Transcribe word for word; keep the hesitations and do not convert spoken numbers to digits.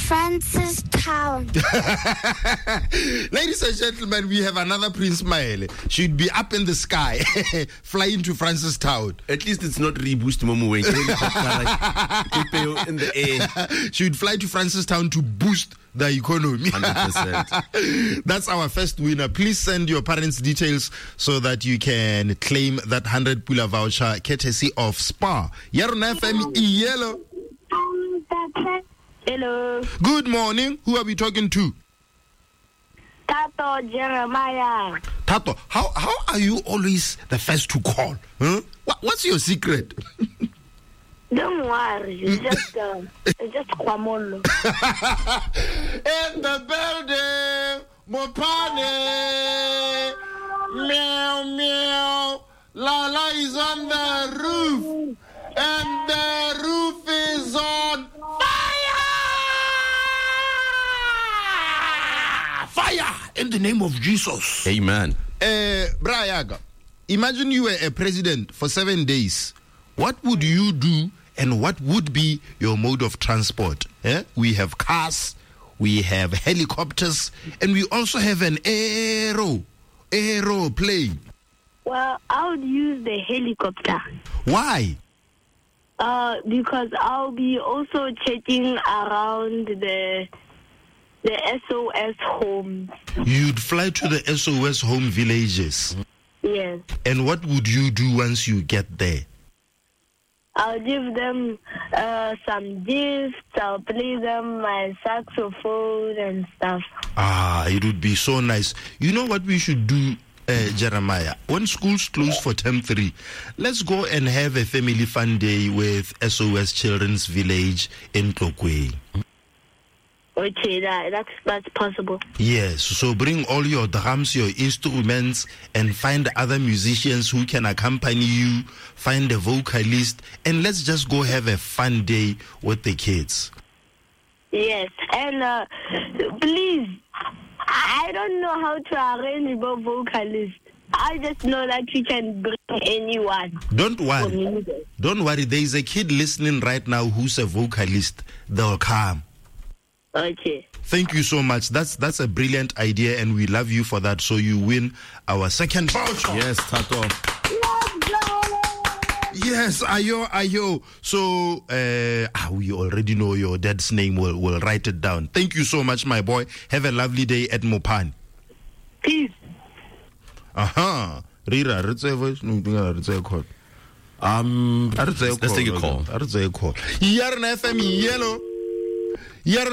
Francistown. Ladies and gentlemen, we have another Prince Maele. She'd be up in the sky, flying to Francistown. At least it's not reboost Momo way. In the air. She'd fly to Francistown to boost the economy. one hundred percent. That's our first winner. Please send your parents' details so that you can claim that one hundred Pula voucher courtesy of Spar. Yarona F M Yellow. Hello. Good morning. Who are we talking to? Tato Jeremiah. Tato, how how are you always the first to call? Huh? What, what's your secret? Don't worry. It's just, uh, it's just Kwamolo. In the building, Mopane, meow meow. Lala is on the roof, and the roof is on fire! Fire in the name of Jesus. Amen. Uh, Brayaga, imagine you were a president for seven days. What would you do, and what would be your mode of transport? Eh? We have cars, we have helicopters, and we also have an aero, aeroplane. Well, I would use the helicopter. Why? Uh, because I'll be also checking around the the S O S homes. You'd fly to the S O S home villages. Yes. And what would you do once you get there? I'll give them uh, some gifts. I'll play them my saxophone and stuff. Ah, it would be so nice. You know what we should do, uh, Jeremiah? When schools close for term three, let's go and have a family fun day with S O S Children's Village in Tlokwe. Okay, that, that's, that's possible. Yes, so bring all your drums, your instruments, and find other musicians who can accompany you, find a vocalist, and let's just go have a fun day with the kids. Yes, and uh, please, I don't know how to arrange a vocalist. I just know that we can bring anyone. Don't worry. Don't worry. There is a kid listening right now who's a vocalist. They'll come. Okay. Thank you so much. That's that's a brilliant idea, and we love you for that. So you win our second voucher. Yes, Tato. Yes, ayo, ayo. So uh, we already know your dad's name. We'll, we'll write it down. Thank you so much, my boy. Have a lovely day at Mopane. Peace. Aha. Rira, let's a call. Um, let's take a call. Let's take a call. Yarn F M Yellow. Yarn